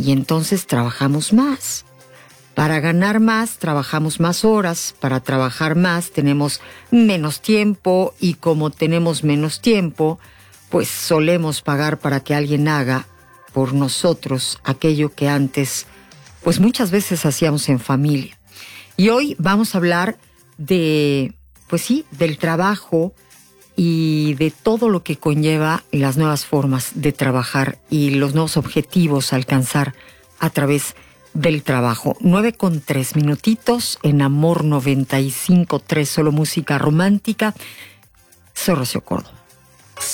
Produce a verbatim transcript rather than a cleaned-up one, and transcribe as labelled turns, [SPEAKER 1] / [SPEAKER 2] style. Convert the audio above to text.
[SPEAKER 1] y entonces trabajamos más. Para ganar más, trabajamos más horas. Para trabajar más, tenemos menos tiempo. Y como tenemos menos tiempo, pues solemos pagar para que alguien haga por nosotros aquello que antes, pues muchas veces hacíamos en familia. Y hoy vamos a hablar de, pues sí, del trabajo y de todo lo que conlleva las nuevas formas de trabajar y los nuevos objetivos a alcanzar a través del trabajo. Nueve con tres minutitos en Amor noventa y cinco tres, solo música romántica. Soy Rocío Córdoba.